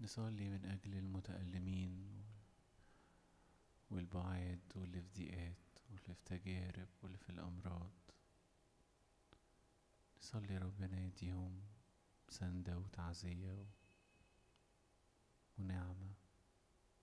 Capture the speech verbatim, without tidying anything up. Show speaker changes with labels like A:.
A: نصلي من أجل المتألمين والبعاد واللي في ضيقات واللي في تجارب واللي في الأمراض. نصلي ربنا يديهم سندة وتعزية ونعمة.